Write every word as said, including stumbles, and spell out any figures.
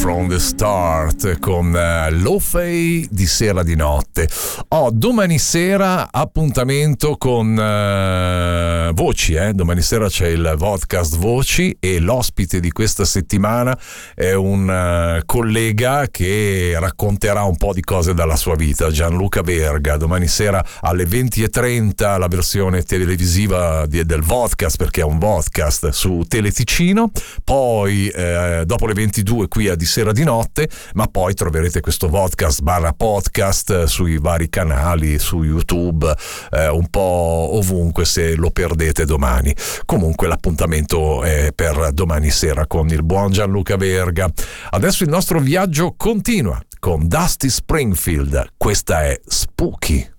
from the Start con uh, Lo-Fi di sera di notte. Oh, domani sera appuntamento con uh, Voci, eh? Domani sera c'è il podcast Voci e l'ospite di questa settimana è un uh, collega che racconterà un po' di cose dalla sua vita, Gianluca Verga. Domani sera alle venti e trenta la versione televisiva di, del podcast, perché è un podcast su Teleticino, poi eh, dopo le ventidue qui a Di Sera di Notte, ma poi troverete questo podcast barra podcast sui vari canali, su YouTube, eh, un po' ovunque se lo perdete domani. Comunque l'appuntamento è per domani sera con il buon Gianluca Verga. Adesso il nostro viaggio continua con Dusty Springfield, questa è Spooky.